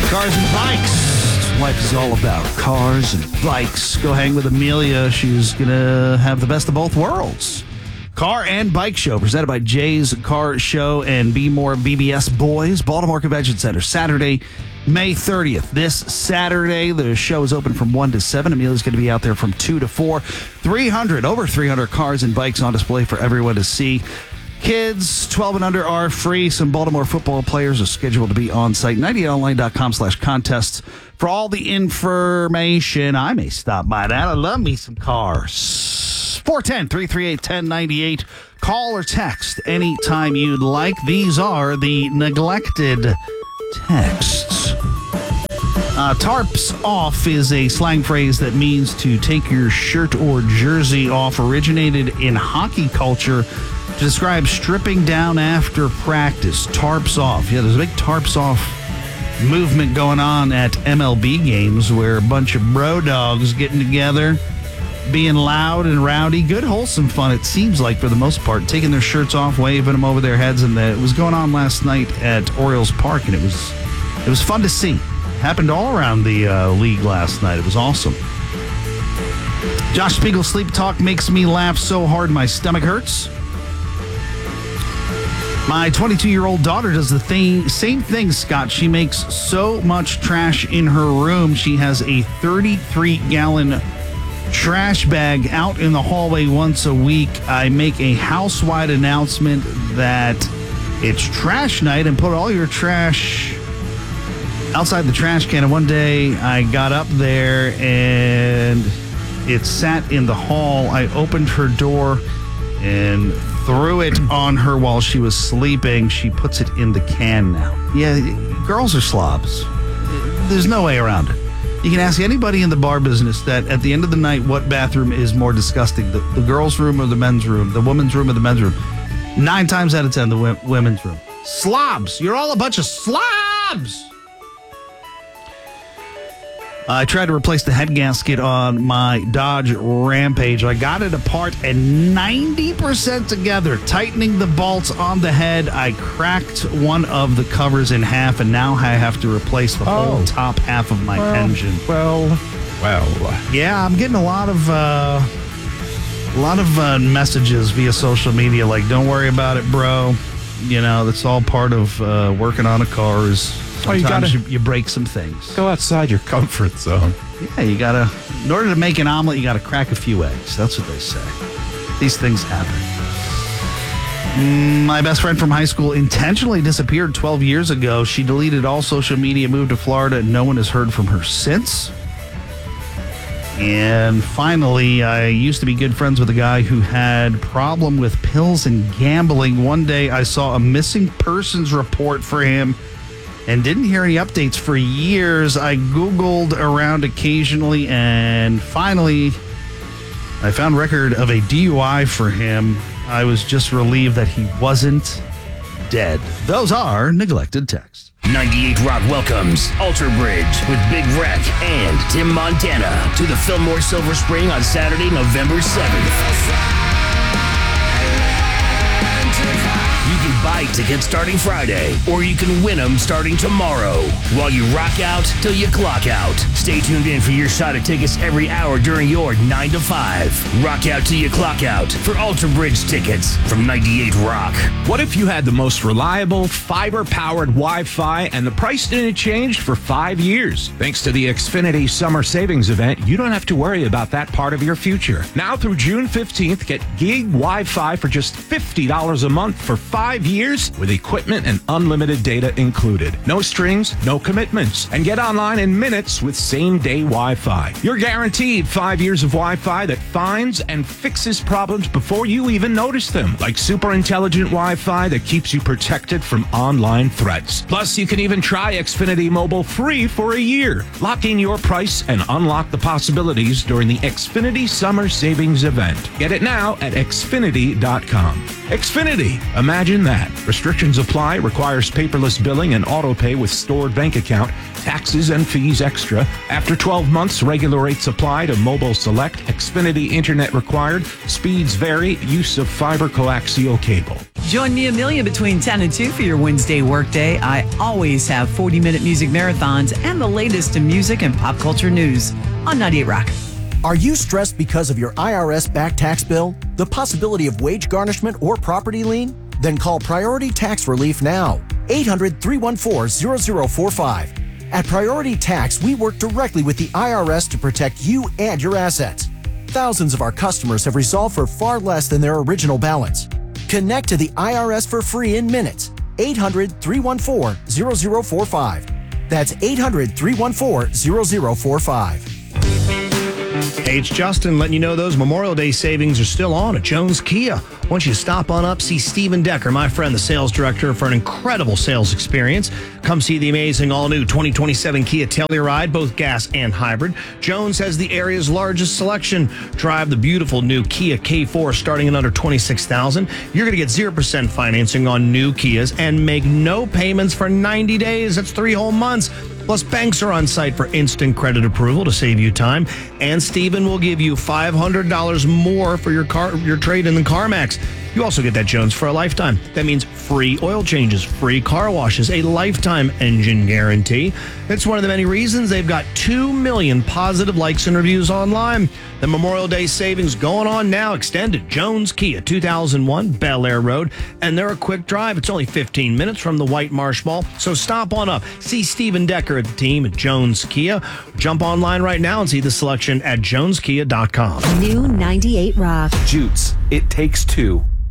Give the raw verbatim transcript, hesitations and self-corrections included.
Cars and bikes. Life is all about cars and bikes. Go hang with Amelia. She's going to have the best of both worlds. Car and Bike Show, presented by Jay's Car Show and Be More B B S Boys, Baltimore Convention Center, Saturday, May thirtieth. This Saturday, the show is open from one to seven. Amelia's going to be out there from two to four. three hundred, over three hundred cars and bikes on display for everyone to see. Kids twelve and under are free. Some Baltimore football players are scheduled to be on site. ninety-eight online dot com slash contests for all the information. I may stop by that. I love me some cars. four one zero, three three eight, one zero nine eight. Call or text anytime you'd like. These are the neglected texts. Uh, tarps off is a slang phrase that means to take your shirt or jersey off. Originated in hockey culture to describe stripping down after practice. Tarps off. Yeah, there's a big tarps off movement going on at M L B games where a bunch of bro dogs getting together, being loud and rowdy. Good, wholesome fun, it seems like, for the most part. Taking their shirts off, waving them over their heads. And the, it was going on last night at Orioles Park, and it was it was fun to see. Happened all around the uh, league last night. It was awesome. Josh Spiegel, sleep talk makes me laugh so hard my stomach hurts. My twenty-two-year-old daughter does the thing, same thing, Scott. She makes so much trash in her room. She has a thirty-three gallon trash bag out in the hallway once a week. I make a house-wide announcement that it's trash night and put all your trash outside the trash can. And one day I got up there and it sat in the hall. I opened her door and threw it on her while she was sleeping. She puts it in the can now. Yeah, girls are slobs. There's no way around it. You can ask anybody in the bar business that at the end of the night, what bathroom is more disgusting, the, the girls' room or the men's room, the women's room or the men's room. Nine times out of ten, the w- women's room. Slobs. You're all a bunch of slobs. I tried to replace the head gasket on my Dodge Rampage. I got it apart and ninety percent together. Tightening the bolts on the head, I cracked one of the covers in half, and now I have to replace the oh. whole top half of my well, engine. Well, well. Yeah, I'm getting a lot of uh, a lot of uh, messages via social media like, "Don't worry about it, bro." You know, that's all part of uh, working on a car. Is Sometimes oh, you, gotta, you, you break some things. Go outside your comfort zone. Yeah, you gotta, in order to make an omelet, you gotta crack a few eggs. That's what they say. These things happen. Mm, my best friend from high school intentionally disappeared twelve years ago. She deleted all social media, moved to Florida, and no one has heard from her since. And finally, I used to be good friends with a guy who had problem with pills and gambling. One day, I saw a missing persons report for him and didn't hear any updates for years. I Googled around occasionally, and finally, I found record of a D U I for him. I was just relieved that he wasn't dead. Those are neglected texts. ninety-eight Rock welcomes Alter Bridge with Big Wreck and Tim Montana to the Fillmore Silver Spring on Saturday, November seventh. You can buy tickets starting Friday, or you can win them starting tomorrow while you rock out till you clock out. Stay tuned in for your shot at tickets every hour during your nine to five. Rock out till you clock out for Alter Bridge tickets from ninety-eight Rock. What if you had the most reliable, fiber-powered Wi-Fi and the price didn't change for five years? Thanks to the Xfinity Summer Savings Event, you don't have to worry about that part of your future. Now through June fifteenth, get gig Wi-Fi for just fifty dollars a month for five years with equipment and unlimited data included. No strings, no commitments. And get online in minutes with same-day Wi-Fi. You're guaranteed five years of Wi-Fi that finds and fixes problems before you even notice them, like super intelligent Wi-Fi that keeps you protected from online threats. Plus, you can even try Xfinity Mobile free for a year. Lock in your price and unlock the possibilities during the Xfinity Summer Savings Event. Get it now at Xfinity dot com. Xfinity. Imagine that. Restrictions apply. Requires paperless billing and auto pay with stored bank account. Taxes and fees extra. After twelve months, regular rates apply to mobile select. Xfinity internet required. Speeds vary. Use of fiber coaxial cable. Join me, Amelia, between ten and two for your Wednesday workday. I always have forty-minute music marathons and the latest in music and pop culture news on ninety-eight Rock. Are you stressed because of your I R S back tax bill, the possibility of wage garnishment or property lien? Then call Priority Tax Relief now. eight hundred, three one four, zero zero four five. At Priority Tax, we work directly with the I R S to protect you and your assets. Thousands of our customers have resolved for far less than their original balance. Connect to the I R S for free in minutes. eight hundred, three one four, zero zero four five. That's eight hundred, three one four, zero zero four five. Hey, it's Justin letting you know those Memorial Day savings are still on at Jones Kia. Why don't you stop on up, see Steven Decker, my friend, the sales director, for an incredible sales experience. Come see the amazing all-new twenty twenty-seven Kia Telluride, both gas and hybrid. Jones has the area's largest selection. Drive the beautiful new Kia K four starting at under twenty-six thousand dollars. You're going to get zero percent financing on new Kias and make no payments for ninety days. That's three whole months. Plus, banks are on site for instant credit approval to save you time. And Steven will give you five hundred dollars more for your car, your trade in the CarMax. You also get that Jones for a lifetime. That means free oil changes, free car washes, a lifetime engine guarantee. It's one of the many reasons they've got two million positive likes and reviews online. The Memorial Day savings going on now. Extended Jones Kia, two thousand one Bel Air Road. And they're a quick drive. It's only fifteen minutes from the White Marsh Mall. So stop on up. See Steven Decker at the team at Jones Kia. Jump online right now and see the selection at jones kia dot com. New ninety-eight Rock. Jutes. It takes two.